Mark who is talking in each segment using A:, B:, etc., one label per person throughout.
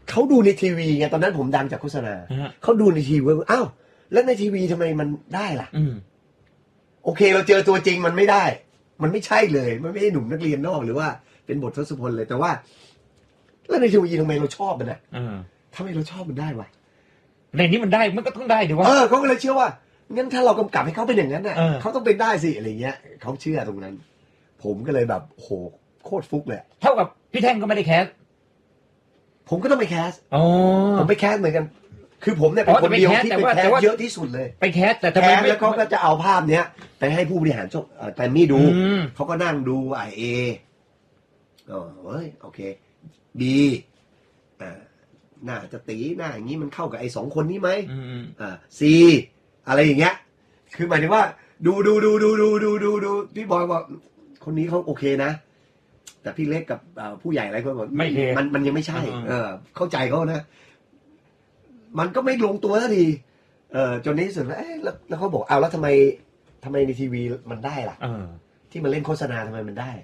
A: เขาดูในทีวีไงตอนนั้นผมดังจากโฆษณาเขาดูในทีวีอ้าวแล้วในทีวีทำไมมันได้ล่ะโอเคเราเจอตัวจริงมันไม่ได้มันไม่ใช่เลยมันไม่ใช่หนุ่มนักเรียนนอกหรือว่าเป็นบททศพลเลยแต่ว่าแล้วในทีวีทำไมเราชอบมันอ่ะทำไมเราชอบมันได้วะ
B: ในนี้มันได้มันก็ต้องได้ดิวะ
A: เขาก็เลยเชื่อว่างั้นถ้าเรากำกับให้เขาเป็นอย่างนั้นน่ะเขาต้องเป็นได้สิอะไรเงี้ยเขาเชื่อตรงนั้นผมก็เลยแบบโหโคตรฟุกเลย
B: เท่ากับพี่แท่งก็ไม่ได้แคส
A: ผมก็ต้องไปแคสผมไปแคสเหมือนกันคือผมเนี่ยเป็นคนเดียวที่ไปแคสเยอะที่สุดเลย
B: ไปแคสแต่ทำไม
A: แล้วเขาก็จะเอาภาพเนี้ยไปให้ผู้บริหารช่องแต่มี่ดูเขาก็นั่งดูเอเฮ้ยโอเคดีน่าจะตีหน้าอย่างนี้มันเข้ากับไอ้2 คนนี้ไหมซีอะไรอย่างเงี้ยคือหมายถึงว่าดูพี่บอยบอกคนนี้เขาโอเคนะแต่พี่เล็กกับผู้ใหญ่อะไรคนบอกมันยังไม่ใช่เข้าใจเขานะมันก็ไม่ลงตัวสักทีจนในที่สุดแล้วเขาบอกเอาแล้วทำไมในทีวีมันได้ล่ะที่มันเล่นโฆษณาทำไมมันได้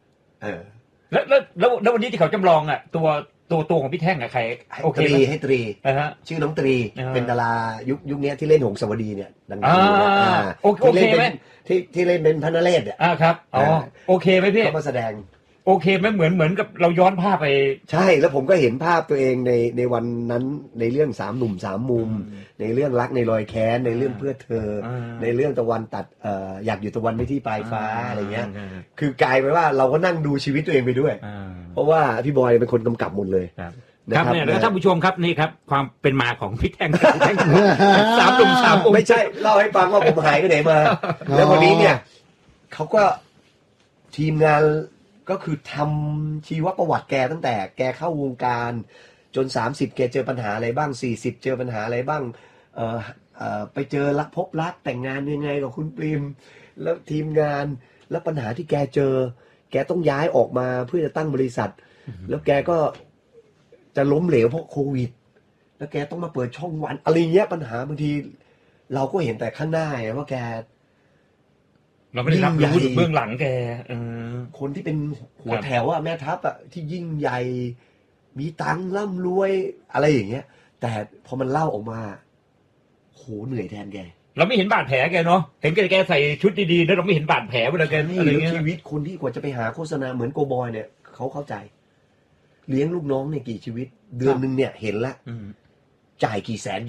B: แล้ววันนี้ที่เขาจำลองอ่ะตัวของพี่แท่งอะใครโอเค
A: ให้ตรีชื่อน้องตรีเป็นดารายุคนี้ที่เล่นหงสาวดีเนี่ยดังๆ
B: โอเคไหม
A: ที่เล่นเป็นพระนเรศเนี่ย
B: ครับโอเคไหมพี่
A: เขามาแสดง
B: โอเคไหมเหมือนกับเราย้อนภาพไป
A: ใช่แล้วผมก็เห็นภาพตัวเองในวันนั้นในเรื่อง3 หนุ่ม 3 มุมในเรื่องรักในรอยแค้นในเรื่องเพื่อเธอในเรื่องตะวันตัดอยากอยู่ตะวันไม่ที่ปลายฟ้าอะไรเงี้ยคือกลายไปว่าเราก็นั่งดูชีวิตตัวเองไปด้วยเพราะว่าพี่บอยเป็นคนกำกับหมดเลย
B: ครับเนี่ยแล้วท่านผู้ชมครับนี่ครับความเป็นมาของพี่แท่ง3 หนุ่ม 3 มุม
A: ไม่ใช่เล่าให้ฟังว่าผมหายไปไหนมาแล้ววันนี้เนี่ยเขาก็ทีมงานก็คือทำชีวประวัติแกตั้งแต่แกเข้าวงการจน30แกเจอปัญหาอะไรบ้าง40เจอปัญหาอะไรบ้างไปเจอพบรักแต่งงานยังไงกับคุณปริมแล้วทีมงานแล้วปัญหาที่แกเจอแกต้องย้ายออกมาเพื่อจะตั้งบริษัทแล้วแกก็จะล้มเหลวเพราะโควิดแล้วแกต้องมาเปิดช่องวันอะไรเงี้ยปัญหาบางทีเราก็เห็นแต่ข้างหน้าว่าแก
B: เราไม่ได้รับรู้เบื้องหลังแก
A: คนที่เป็นหัวแถวแม่ทัพที่ยิ่งใหญ่มีตังค์ร่ำรวยอะไรอย่างเงี้ยแต่พอมันเล่าออกมาโหเหนื่อยแทนแก
B: เราไม่เห็นบาดแผลแกเนาะเห็นแกใส่ชุดดีๆแล้วเราไม่เห็นบาดแผลเวลาแก
A: อะไรเงี้ยชีวิตคนที่กว่าจะไปหาโฆษณาเหมือนโกบอยเนี่ยเขาเข้าใจเลี้ยงลูกน้องเนี่ยกี่ชีวิตเดือนนึงเนี่ยเห็นละจ่ายกี่แสน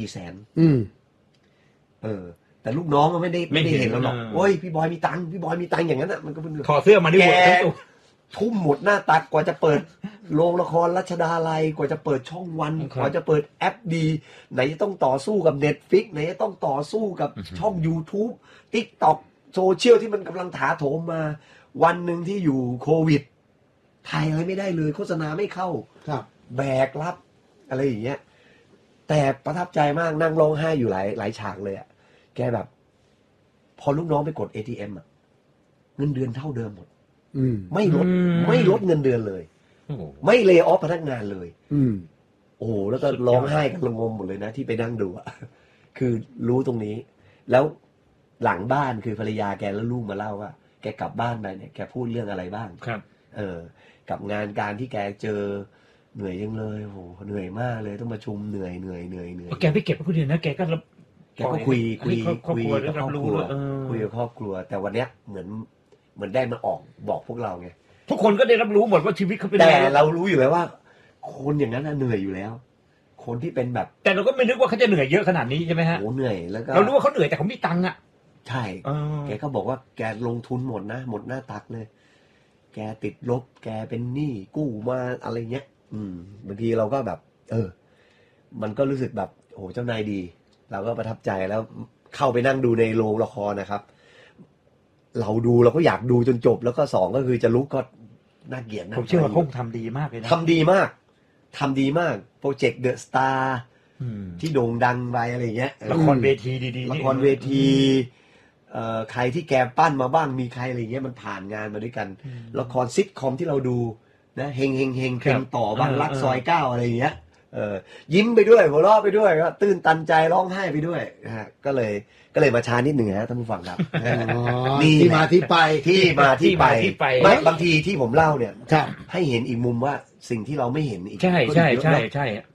A: แต่ลูกน้องก็ไม่ได้เห็นเราหรอกโอ้ยพี่บอยมีตังค์อย่างนั้นมันก็เป็น
B: ถอดเสื้อมาดิหมดทั้งตัว
A: ทุ่มหมดหน้าตักกว่าจะเปิดโรงละครรัชดาลัยกว่าจะเปิดช่องวันกว่าจะเปิดแอปดีไหนจะต้องต่อสู้กับ Netflix ไหนจะต้องต่อสู้กับช่อง YouTube TikTok โซเชียลที่มันกำลังถาโถมมาวันหนึ่งที่อยู่โควิดถ่ายอะไรไม่ได้เลยโฆษณาไม่เข้าแบกรับอะไรอย่างเงี้ยแต่ประทับใจมากนั่งร้องไห้อยู่หลายฉากเลยแกแบบพอลูกน้องไปกด ATM เงินเดือนเท่าเดิมหมดไม่ลดเงินเดือนเลยไม่เลย์ออฟพนักงานเลยโอ้แล้วก็ร้องไห้กันระงมหมดเลยนะที่ไปนั่งดูคือรู้ตรงนี้แล้วหลังบ้านคือภรรยาแกแล้วลูกมาเล่าว่าแกกลับบ้านไปเนี่ยแกพูดเรื่องอะไรบ้าง
B: ครับ
A: กับงานการที่แกเจอเหนื่อยยังเลยโหเหนื่อยมากเลยต้องมาชุมเหนื่อย
B: แกไม่เก็บพูดเดียวนะแกก็
A: คุยกับครอบครัวคุยกับครอบครัวแต่วันเนี้ยเหมือนได้มาบอกพวกเราไง
B: ทุกคนก็ได้รับรู้หมดว่าชีวิตเขาเป็น
A: แต่เรารู้อยู่แล้วว่าคนอย่างนั้นเหนื่อยอยู่แล้วคนที่เป็นแบบ
B: แต่เราก็ไม่นึกว่าเขาจะเหนื่อยเยอะขนาดนี้ใช่ไหมฮะ
A: โอ้เหนื่อยแล้วก็
B: เรารู้ว่าเขาเหนื่อยแต่เขามีตังค์
A: ใช่แกก็บอกว่าแกลงทุนหมดนะหมดหน้าตักเลยแกติดลบแกเป็นหนี้กู้มาอะไรเงี้ยบางทีเราก็แบบมันก็รู้สึกแบบโอ้เจ้านายดีเราก็ประทับใจแล้วเข้าไปนั่งดูในโรงละครนะครับเราดูเราก็อยากดูจนจบแล้วก็2ก็คือจะลุกก็น่าเกลียดนะ
B: ผมเชื่อว่าคงทำดีมากเลยนะ
A: ทำดีมากโปรเจกต์เดอะสตาร์ที่โด่งดังไปอะไรเงี้ย
B: ละครเวทีดี
A: ๆละครเวทีใครที่แกปั้นมาบ้างมีใครอะไรเงี้ยมันผ่านงานมาด้วยกันละครซิทคอมที่เราดูนะเฮงเป็นต่อบ้านรักซอย9อะไรเงี้ยยิ้มไปด้วยหัวเราะไปด้วยก็ตื้นตันใจร้องไห้ไปด้วยนะฮะก็เลยมาช้านิดหนึ่งฮะท่านผู้ฟังครับ
C: นี่ที่มาที่ไป
A: ไม่บางทีที่ผมเล่าเนี่ยให้เห็นอีกมุมว่าสิ่งที่เราไม่เห็นอีก
B: ใช่